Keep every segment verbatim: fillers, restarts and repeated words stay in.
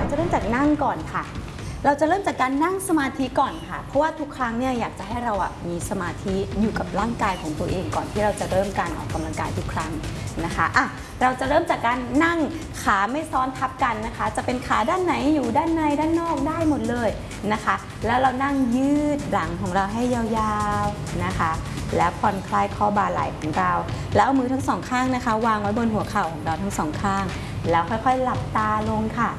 จะเริ่มจากนั่งก่อนค่ะเราจะเริ่มจากการนั่งสมาธิก่อนค่ะเพราะว่าทุกครั้งเนี่ยอยากจะให้เราอ่ะมีสมาธิอยู่กับร่างกายของตัวเองก่อนที่เราจะเริ่มการออกกำลังกายทุกครั้งนะคะอ่ะเราจะเริ่มจากการนั่งขาไม่ซ้อนทับกันนะคะจะเป็นขาด้านไหนอยู่ด้านในด้านนอกได้หมดเลยนะคะแล้วเรานั่งยืดหลังของเราให้ยาวๆนะคะแล้วผ่อนคลายข้อบ่าไหล่ของเราแล้วเอามือทั้งสองข้างนะคะวางไว้บนหัวเข่าของเราทั้งสองข้างแล้วค่อยๆหลับตาลงค่ะ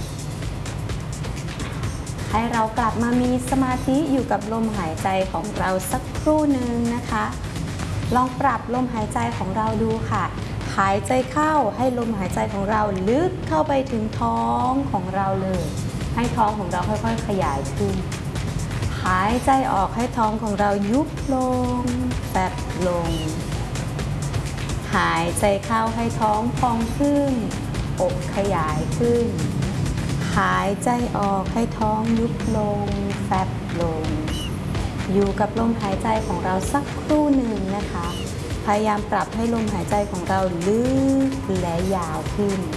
ให้เรากลับมามีสมาธิอยู่กับลมหายใจของเราสักครู่หนึ่งนะคะลองปรับลมหายใจของเราดูค่ะหายใจเข้าให้ลมหายใจของเราลึกเข้าไปถึงท้องของเราเลยให้ท้องของเราค่อยๆขยายขึ้นหายใจออกให้ท้องของเรายุบลงแฟบลงหายใจเข้าให้ท้องพองขึ้นอกขยายขึ้นหายใจออกให้ท้องยุบลงแฟบลงอยู่กับลมหายใจของเราสักครู่หนึ่งนะคะพยายามปรับให้ลมหายใจของเราลึกและยาวขึ้น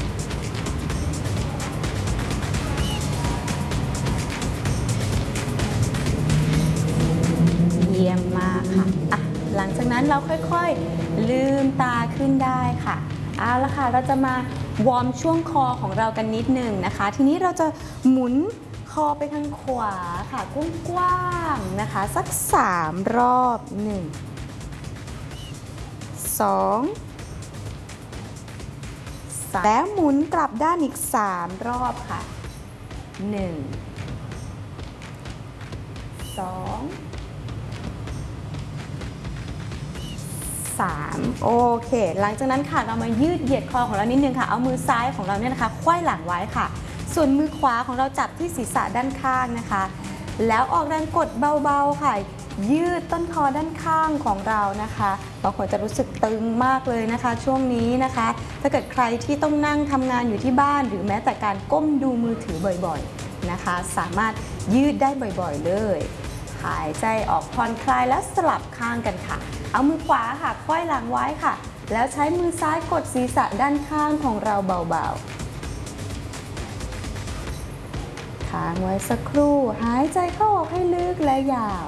เยี่ยมมากค่ะอ่ะหลังจากนั้นเราค่อยๆลืมตาขึ้นได้ค่ะเอาละค่ะเราจะมาวอร์มช่วงคอของเรากันนิดหนึ่งนะคะทีนี้เราจะหมุนคอไปทางขวาค่ะกว้างๆนะคะสักสามรอบหนึ่งสองสามแล้วหมุนกลับด้านอีกสามรอบค่ะหนึ่งสองสามโอเคหลังจากนั้นค่ะเรามายืดเหยียดคอของเรานิดนึงค่ะเอามือซ้ายของเราเนี่ยนะคะไขว้หลังไว้ค่ะส่วนมือขวาของเราจับที่ศีรษะด้านข้างนะคะแล้วออกแรงกดเบาๆค่ะยืดต้นคอด้านข้างของเรานะคะบางคนจะรู้สึกตึงมากเลยนะคะช่วงนี้นะคะถ้าเกิดใครที่ต้องนั่งทำงานอยู่ที่บ้านหรือแม้แต่การก้มดูมือถือบ่อยๆนะคะสามารถยืดได้บ่อยๆเลยหายใจออกผ่อนคลายและสลับข้างกันค่ะเอามือขวาค่ะไขว้หลังไว้ค่ะแล้วใช้มือซ้ายกดศีรษะด้านข้างของเราเบาๆค้างไว้สักครู่หายใจเข้าออกให้ลึกและยาว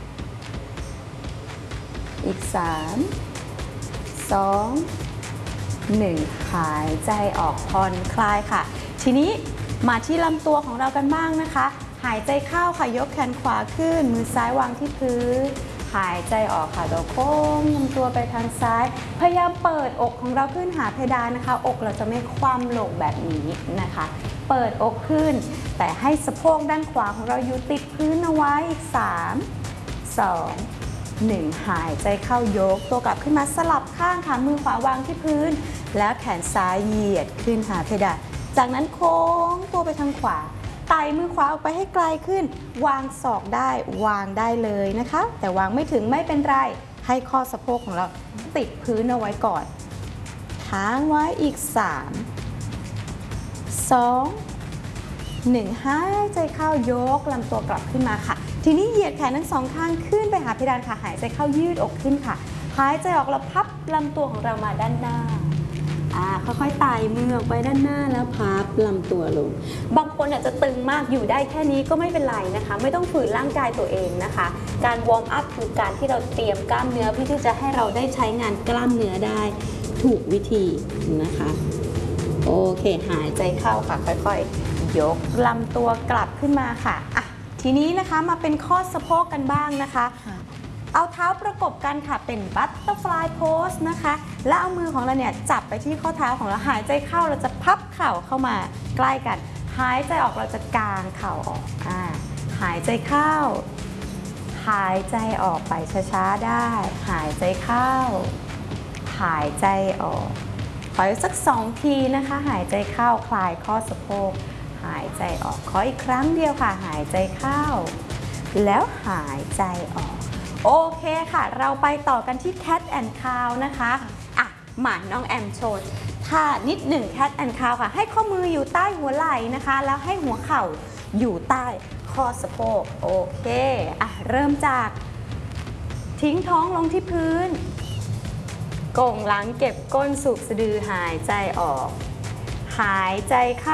อีกสามสองหนึ่งหายใจออกผ่อนคลายค่ะทีนี้มาที่ลำตัวของเรากันบ้างนะคะหายใจเข้าค่ะยกแขนขวาขึ้นมือซ้ายวางที่พื้นหายใจออกค่ะเราโค้งลำตัวไปทางซ้ายพยายามเปิดอกของเราขึ้นหาเพดานนะคะอกเราจะไม่คว่ำลงแบบนี้นะคะเปิดอกขึ้นแต่ให้สะโพกด้านขวาของเราอยู่ติดพื้นเอาไว้อีกสามสองหนึ่งหายใจเข้ายกตัวกลับขึ้นมาสลับข้างค่ะมือขวาวางที่พื้นแล้วแขนซ้ายเหยียดขึ้นหาเพดานจากนั้นโค้งตัวไปทางขวาไต่มือขวาออกไปให้ไกลขึ้นวางศอกได้วางได้เลยนะคะแต่วางไม่ถึงไม่เป็นไรให้ข้อสะโพกของเราติดพื้นเอาไว้ก่อนค้างไว้อีกสามสองหนึ่งหายใจเข้ายกลำตัวกลับขึ้นมาค่ะทีนี้เหยียดแขนทั้งสองข้างขึ้นไปหาเพดานค่ะหายใจเข้ายืดอกขึ้นค่ะหายใจออกแล้วพับลำตัวของเรามาด้านหน้าค่อยๆไต่มือออกไปด้านหน้าแล้วพับลำตัวลงบางคนอาจจะตึงมากอยู่ได้แค่นี้ก็ไม่เป็นไรนะคะไม่ต้องฝืนร่างกายตัวเองนะคะการวอร์มอัพคือการที่เราเตรียมกล้ามเนื้อเพื่อที่จะให้เราได้ใช้งานกล้ามเนื้อได้ถูกวิธีนะคะโอเคหายใจเข้าค่ะค่อยๆยกลำตัวกลับขึ้นมาค่ะอ่ะทีนี้นะคะมาเป็นข้อสะโพกกันบ้างนะคะเอาเท้าประกบกันค่ะเป็น Butterfly Pose นะคะแล้วเอามือของเราเนี่ยจับไปที่ข้อเท้าของเราหายใจเข้าเราจะพับเข่าเข้ามาใกล้กันหายใจออกเราจะกางเข่าออกอ่าหายใจเข้าหายใจออกไปช้าๆได้หายใจเข้าหายใจออกขออีกสักสองทีนะคะหายใจเข้าคลายข้อสะโพกหายใจออกขออีกครั้งเดียวค่ะหายใจเข้าแล้วหายใจออกโอเคค่ะเราไปต่อกันที่ Cat and Cow นะคะอ่ะมาน้องแอมโชว์ท่านิดหนึ่ง Cat and Cow ค่ะให้ข้อมืออยู่ใต้หัวไหล่นะคะแล้วให้หัวเข่าอยู่ใต้ข้อสะโพกโอเคอ่ะเริ่มจากทิ้งท้องลงที่พื้นโก่งหลังเก็บก้นสุกสะดือหายใจออกหายใจเข้า